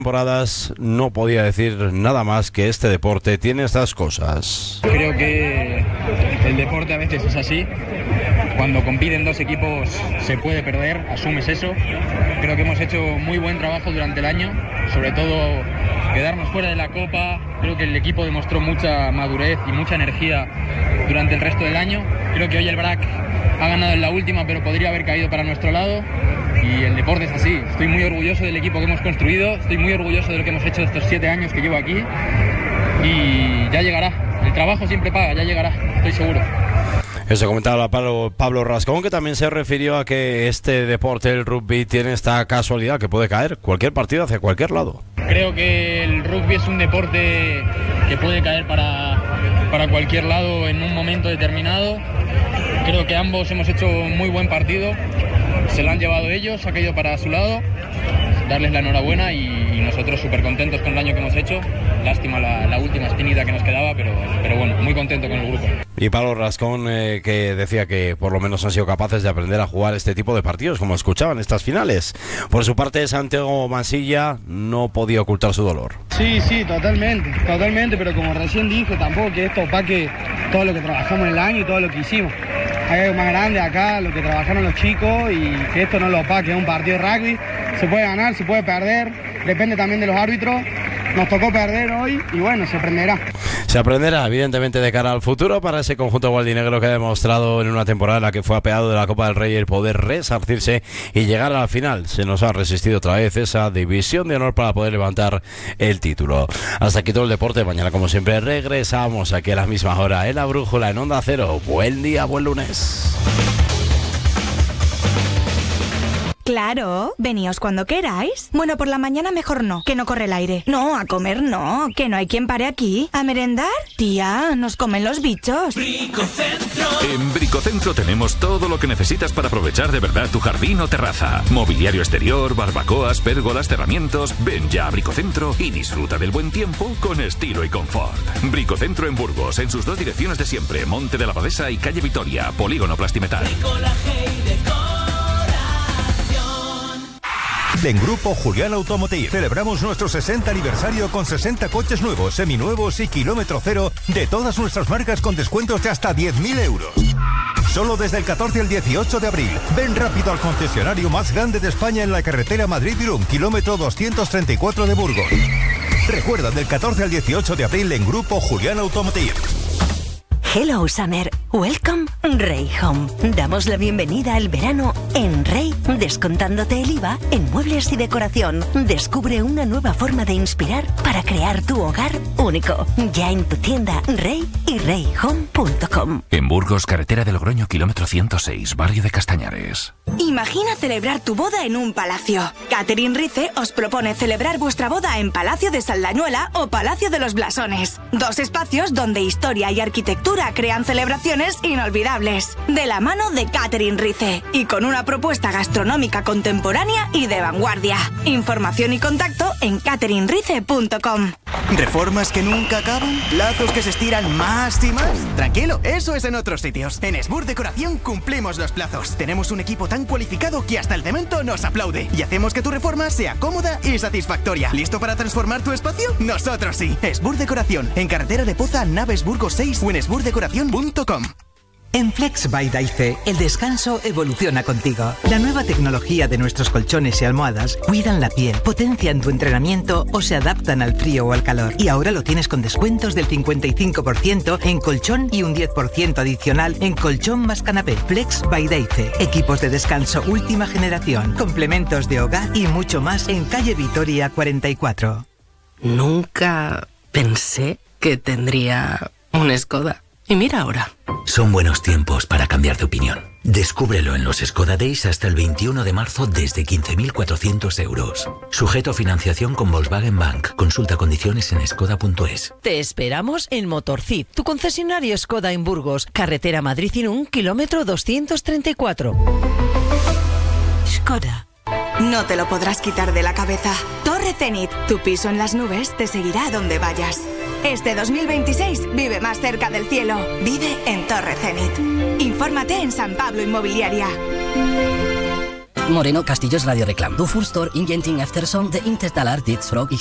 Temporadas no podía decir nada más que este deporte tiene estas cosas. Creo que el deporte a veces es así. Cuando compiten dos equipos se puede perder, asumes eso. Creo que hemos hecho muy buen trabajo durante el año, sobre todo quedarnos fuera de la Copa. Creo que el equipo demostró mucha madurez y mucha energía durante el resto del año. Creo que hoy el BRAC ha ganado en la última, pero podría haber caído para nuestro lado. Y el deporte es así. Estoy muy orgulloso del equipo que hemos construido, estoy muy orgulloso de lo que hemos hecho estos 7 años que llevo aquí. Y ya llegará. El trabajo siempre paga, ya llegará, estoy seguro. Eso comentaba Pablo Rascón, que también se refirió a que este deporte, el rugby, tiene esta casualidad que puede caer cualquier partido hacia cualquier lado. Creo que el rugby es un deporte que puede caer para cualquier lado en un momento determinado. Creo que ambos hemos hecho un muy buen partido. Se lo han llevado ellos, ha caído para su lado. Darles la enhorabuena y nosotros súper contentos con el año que hemos hecho. Lástima la última espinita que nos quedaba, pero bueno, muy contento con el grupo. Y Pablo Rascón, que decía que por lo menos han sido capaces de aprender a jugar este tipo de partidos, como escuchaban estas finales. Por su parte, Santiago Mansilla no podía ocultar su dolor. Sí, totalmente, pero como recién dije, tampoco que esto opaque todo lo que trabajamos en el año y todo lo que hicimos. Hay algo más grande acá, lo que trabajaron los chicos, y que esto no lo opaque. Es un partido de rugby, se puede ganar, se puede perder, depende también de los árbitros. Nos tocó perder hoy y bueno, se aprenderá. Se aprenderá, evidentemente, de cara al futuro para ese conjunto gualdinegro que ha demostrado en una temporada en la que fue apeado de la Copa del Rey el poder resarcirse y llegar a la final. Se nos ha resistido otra vez esa división de honor para poder levantar el título. Hasta aquí todo el deporte. Mañana, como siempre, regresamos aquí a la misma hora en La Brújula, en Onda Cero. Buen día, buen lunes. Claro, veníos cuando queráis. Bueno, por la mañana mejor no, que no corre el aire. No, a comer no, que no hay quien pare aquí. ¿A merendar? Tía, nos comen los bichos. Bricocentro. En Bricocentro tenemos todo lo que necesitas para aprovechar de verdad tu jardín o terraza. Mobiliario exterior, barbacoas, pérgolas, cerramientos. Ven ya a Bricocentro y disfruta del buen tiempo con estilo y confort. Bricocentro en Burgos, en sus 2 direcciones de siempre, Monte de la Abadesa y Calle Vitoria, Polígono Plastimetal. En Grupo Julián Automotive celebramos nuestro 60 aniversario con 60 coches nuevos, seminuevos y kilómetro cero de todas nuestras marcas con descuentos de hasta 10.000 euros. Solo desde el 14 al 18 de abril. Ven rápido al concesionario más grande de España en la carretera Madrid-Irún, kilómetro 234 de Burgos. Recuerda, del 14 al 18 de abril en Grupo Julián Automotive. Hello Summer, welcome Rey Home. Damos la bienvenida al verano en Rey, descontándote el IVA en muebles y decoración. Descubre una nueva forma de inspirar para crear tu hogar único. Ya en tu tienda Rey y reyhome.com. En Burgos, carretera de Logroño, kilómetro 106, barrio de Castañares. Imagina celebrar tu boda en un palacio. Catherine Rice os propone celebrar vuestra boda en Palacio de Saldañuela o Palacio de los Blasones. 2 espacios donde historia y arquitectura crean celebraciones inolvidables. De la mano de Catherine Rice y con una propuesta gastronómica contemporánea y de vanguardia. Información y contacto en catherinerice.com. ¿Reformas que nunca acaban? ¿Plazos que se estiran más y más? Tranquilo, eso es en otros sitios. En Esbur Decoración cumplimos los plazos. Tenemos un equipo tan cualificado que hasta el cemento nos aplaude. Y hacemos que tu reforma sea cómoda y satisfactoria. ¿Listo para transformar tu espacio? Nosotros sí. Esbur Decoración, en carretera de Poza, Naves Burgos 6 o en esburdecoración.com. En Flex by Daice, el descanso evoluciona contigo. La nueva tecnología de nuestros colchones y almohadas cuidan la piel, potencian tu entrenamiento o se adaptan al frío o al calor. Y ahora lo tienes con descuentos del 55% en colchón y un 10% adicional en colchón más canapé. Flex by Daice. Equipos de descanso última generación, complementos de hogar y mucho más en calle Vitoria 44. Nunca pensé que tendría un Skoda. Y mira ahora. Son buenos tiempos para cambiar de opinión. Descúbrelo en los Skoda Days hasta el 21 de marzo desde 15.400 euros. Sujeto a financiación con Volkswagen Bank. Consulta condiciones en skoda.es. Te esperamos en Motorcid, tu concesionario Skoda en Burgos. Carretera Madrid-Irún, kilómetro 234. Skoda. No te lo podrás quitar de la cabeza. Torre Zenit, tu piso en las nubes, te seguirá a donde vayas. Este 2026 vive más cerca del cielo. Vive en Torre Zenit. Infórmate en San Pablo Inmobiliaria. Moreno Castillos Radio Reclam. Du Furstor Ingenting Eftersom de Intertalar dit Sprog